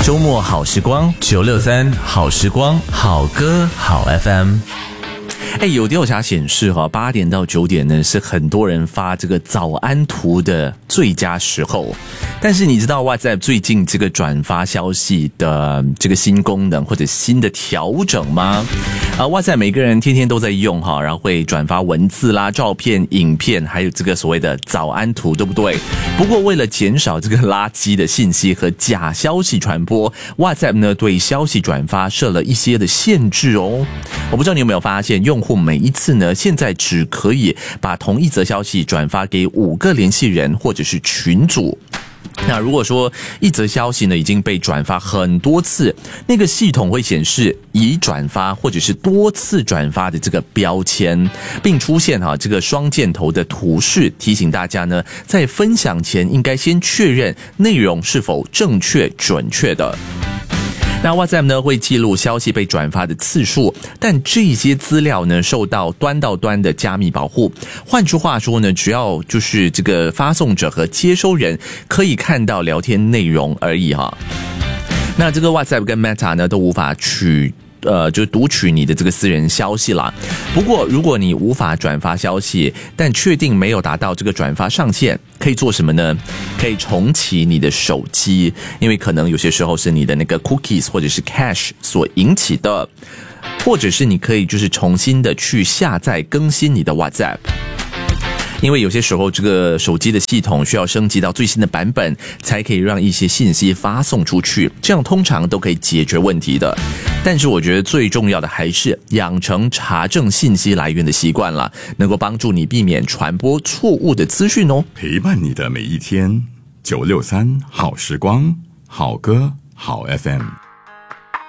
周末好时光963好时光好歌好 FM。有调查显示8点到9点呢是很多人发这个早安图的最佳时候。但是你知道 WhatsApp 最近这个转发消息的这个新功能或者新的调整吗？WhatsApp 每个人天天都在用然后会转发文字啦、照片、影片，还有这个所谓的早安图，对不对？不过为了减少这个垃圾的信息和假消息传播， WhatsApp 呢对消息转发设了一些的限制哦。我不知道你有没有发现，用户每一次呢现在只可以把同一则消息转发给5个联系人或者是群组。那如果说一则消息呢已经被转发很多次，那个系统会显示已转发或者是多次转发的这个标签，并出现这个双箭头的图示，提醒大家呢在分享前应该先确认内容是否正确准确的。那 WhatsApp 呢会记录消息被转发的次数，但这些资料呢受到端到端的加密保护。换句话说呢，只要就是这个发送者和接收人可以看到聊天内容而已那这个 WhatsApp 跟 Meta 呢都无法就读取你的这个私人消息啦。不过如果你无法转发消息，但确定没有达到这个转发上限，可以做什么呢？可以重启你的手机，因为可能有些时候是你的那个 cookies 或者是 cache 所引起的，或者是你可以就是重新的去下载更新你的 WhatsApp。因为有些时候这个手机的系统需要升级到最新的版本，才可以让一些信息发送出去，这样通常都可以解决问题的。但是我觉得最重要的还是养成查证信息来源的习惯了，能够帮助你避免传播错误的资讯哦。 陪伴你的每一天，963好时光，好歌好 FM。